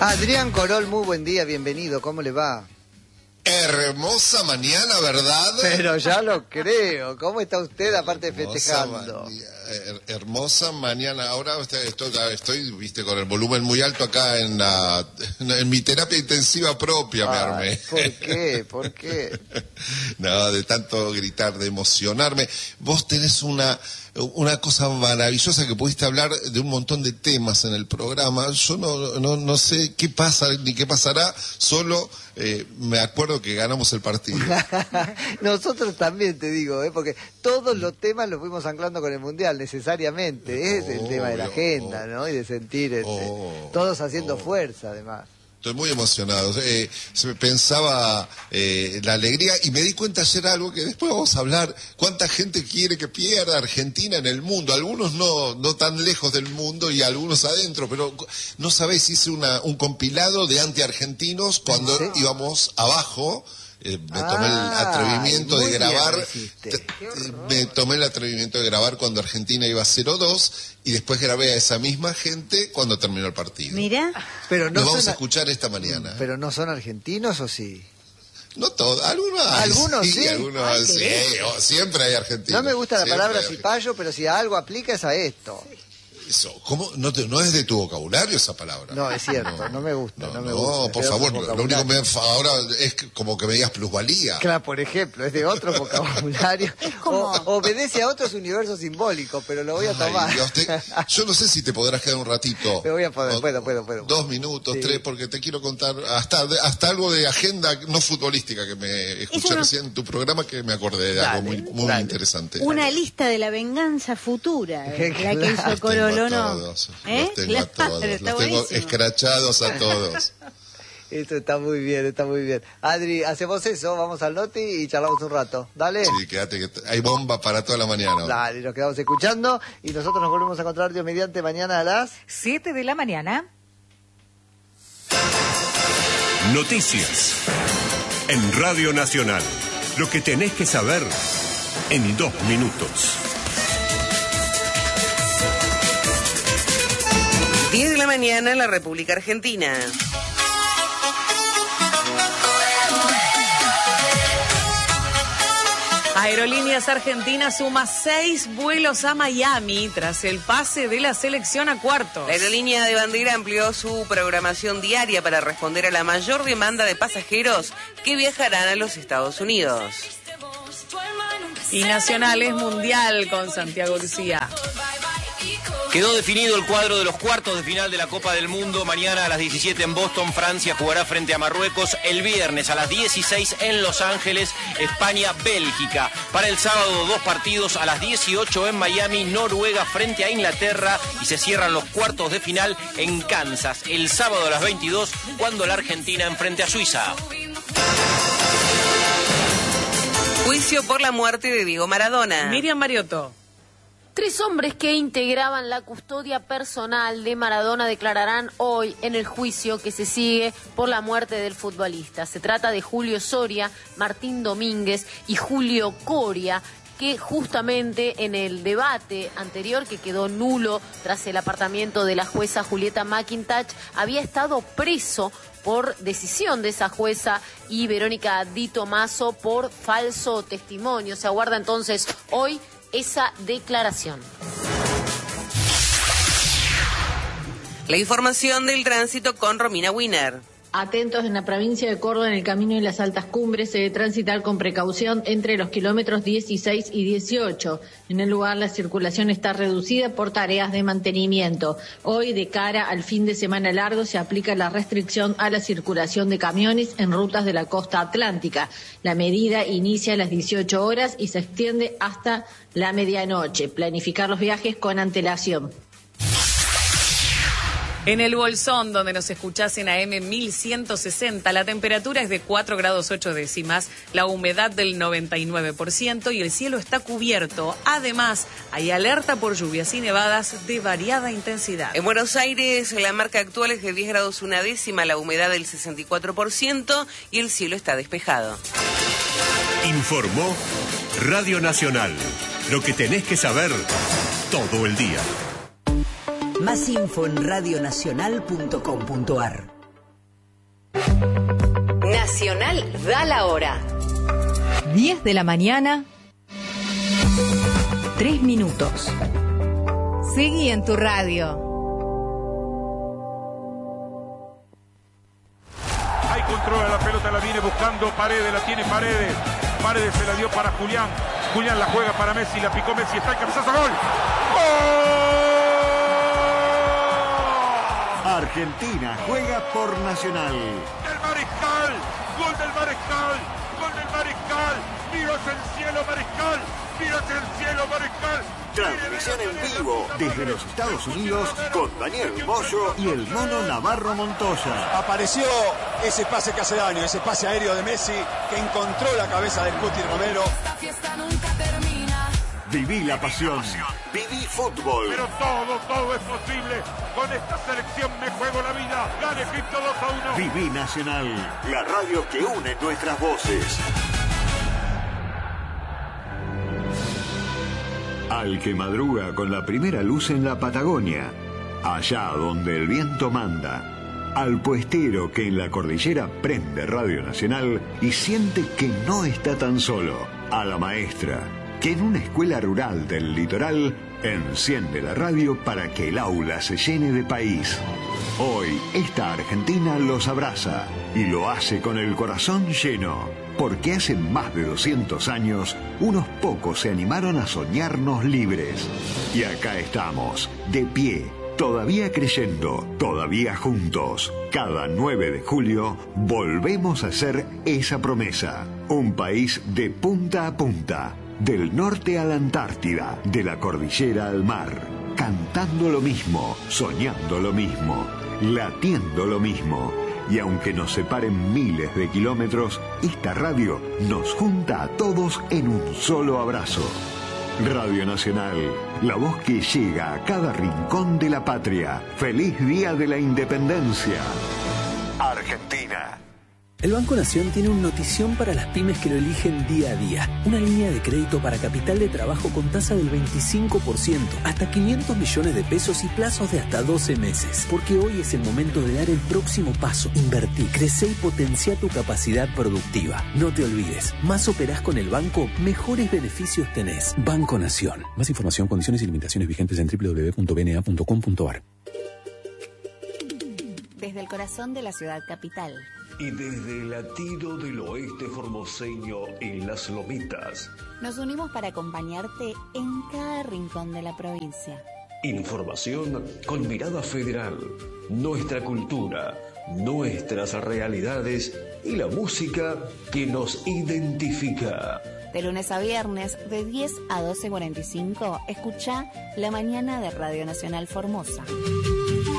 Adrián Corol, muy buen día, bienvenido, ¿cómo le va? Hermosa mañana, ¿verdad? Pero ya lo creo. ¿Cómo está usted, aparte de festejando? Hermosa mañana. Ahora estoy, viste, con el volumen muy alto acá en mi terapia intensiva propia. Me armé. ¿Por qué? ¿Por qué? No, de tanto gritar, de emocionarme. Vos tenés una cosa maravillosa que pudiste hablar de un montón de temas en el programa. Yo no sé qué pasa ni qué pasará, solo me acuerdo que ganamos el partido. Nosotros también, te digo, porque todos los temas los fuimos anclando con el Mundial, necesariamente. Es el tema de la agenda, ¿no? Y de sentir, todos haciendo fuerza, además. Estoy muy emocionado. Pensaba la alegría y me di cuenta ayer algo que después vamos a hablar. ¿Cuánta gente quiere que pierda Argentina en el mundo? Algunos no tan lejos del mundo y algunos adentro, pero no sabés, hice un compilado de anti-argentinos cuando íbamos abajo. Me tomé el atrevimiento de grabar. Me tomé el atrevimiento de grabar cuando Argentina iba 0-2 y después grabé a esa misma gente cuando terminó el partido. Mira, pero no Nos vamos a escuchar esta mañana. ¿Pero no son argentinos o sí? No todos, algunos sí. Algunos sí. Siempre hay argentinos. No me gusta la palabra cipayo, pero si a algo aplica es a esto. Eso, ¿cómo? ¿No es de tu vocabulario esa palabra? No, es cierto, no me gusta. No, por favor, lo único que me ahora es como que me digas plusvalía. Claro, por ejemplo, es de otro vocabulario. Obedece a otros universos simbólicos, pero lo voy a tomar. Dios, yo no sé si te podrás quedar un ratito. Me voy a poder, puedo. 2 minutos, 3, porque te quiero contar hasta algo de agenda no futbolística que me escuché recién en tu programa, que me acordé de algo muy interesante. Una lista de la venganza futura, la que hizo Corol. Los tengo a todos. Los tengo escrachados a todos. Esto está muy bien. Adri, hacemos eso, vamos al Noti y charlamos un rato. Dale. Sí, quédate, que hay bomba para toda la mañana. Dale, nos quedamos escuchando y nosotros nos volvemos a encontrar, Dios mediante, mañana a las 7 de la mañana. Noticias en Radio Nacional. Lo que tenés que saber en 2 minutos. 10 de la mañana en la República Argentina. Aerolíneas Argentinas suma 6 vuelos a Miami tras el pase de la selección a cuartos. La aerolínea de bandera amplió su programación diaria para responder a la mayor demanda de pasajeros que viajarán a los Estados Unidos. Y Nacional es mundial con Santiago Lucía. Quedó definido el cuadro de los cuartos de final de la Copa del Mundo. Mañana a las 17 en Boston, Francia jugará frente a Marruecos. El viernes a las 16 en Los Ángeles, España, Bélgica. Para el sábado, 2 partidos a las 18 en Miami, Noruega frente a Inglaterra. Y se cierran los cuartos de final en Kansas. El sábado a las 22, cuando la Argentina enfrente a Suiza. Juicio por la muerte de Diego Maradona. Miriam Mariotto. 3 hombres que integraban la custodia personal de Maradona declararán hoy en el juicio que se sigue por la muerte del futbolista. Se trata de Julio Soria, Martín Domínguez y Julio Coria, que justamente en el debate anterior, que quedó nulo tras el apartamiento de la jueza Julieta McIntosh, había estado preso por decisión de esa jueza y Verónica Di Tomaso por falso testimonio. Se aguarda entonces hoy esa declaración. La información del tránsito con Romina Wiener. Atentos en la provincia de Córdoba, en el camino y las altas cumbres, se debe transitar con precaución entre los kilómetros 16 y 18. En el lugar la circulación está reducida por tareas de mantenimiento. Hoy, de cara al fin de semana largo, se aplica la restricción a la circulación de camiones en rutas de la costa atlántica. La medida inicia a las 18 horas y se extiende hasta la medianoche. Planificar los viajes con antelación. En el Bolsón, donde nos escuchás en AM 1160, la temperatura es de 4 grados 8 décimas, la humedad del 99% y el cielo está cubierto. Además, hay alerta por lluvias y nevadas de variada intensidad. En Buenos Aires, la marca actual es de 10 grados 1 décima, la humedad del 64% y el cielo está despejado. Informó Radio Nacional. Lo que tenés que saber todo el día. Más info en radionacional.com.ar. Nacional da la hora. 10 de la mañana, 3 minutos. Seguí en tu radio. Ahí controla la pelota, la viene buscando Paredes, la tiene Paredes. Paredes se la dio para Julián. Julián la juega para Messi, la picó Messi, está el cabezazo, gol. ¡Gol! Argentina juega por Nacional. ¡El Mariscal! ¡Gol del Mariscal! ¡Gol del Mariscal! ¡Mira hacia el cielo, Mariscal! ¡Mira hacia el cielo, Mariscal! Transmisión en vivo desde los Estados Unidos con Daniel Moyo y el Mono Navarro Montoya. Apareció ese pase que hace daño, ese pase aéreo de Messi que encontró la cabeza del Cuti Romero. Esta fiesta nunca termina. Viví la pasión. Viví fútbol. Pero todo es posible. Con esta selección me juego la vida. Gana Egipto 2-1. Viví Nacional, la radio que une nuestras voces. Al que madruga con la primera luz en la Patagonia, allá donde el viento manda, al puestero que en la cordillera prende Radio Nacional y siente que no está tan solo, a la maestra que en una escuela rural del litoral enciende la radio para que el aula se llene de país. Hoy esta Argentina los abraza y lo hace con el corazón lleno, porque hace más de 200 años unos pocos se animaron a soñarnos libres. Y acá estamos, de pie, todavía creyendo, todavía juntos. Cada 9 de julio volvemos a hacer esa promesa. Un país de punta a punta, del norte a la Antártida, de la cordillera al mar, cantando lo mismo, soñando lo mismo, latiendo lo mismo. Y aunque nos separen miles de kilómetros, esta radio nos junta a todos en un solo abrazo. Radio Nacional, la voz que llega a cada rincón de la patria. ¡Feliz Día de la Independencia! Argentina. El Banco Nación tiene una notición para las pymes que lo eligen día a día. Una línea de crédito para capital de trabajo con tasa del 25%, hasta 500 millones de pesos y plazos de hasta 12 meses. Porque hoy es el momento de dar el próximo paso. Invertí, crece y potencia tu capacidad productiva. No te olvides, más operás con el banco, mejores beneficios tenés. Banco Nación. Más información, condiciones y limitaciones vigentes en www.bna.com.ar. Desde el corazón de la ciudad capital. Y desde el latido del oeste formoseño en Las Lomitas. Nos unimos para acompañarte en cada rincón de la provincia. Información con mirada federal, nuestra cultura, nuestras realidades y la música que nos identifica. De lunes a viernes, de 10 a 12:45, escucha La Mañana de Radio Nacional Formosa.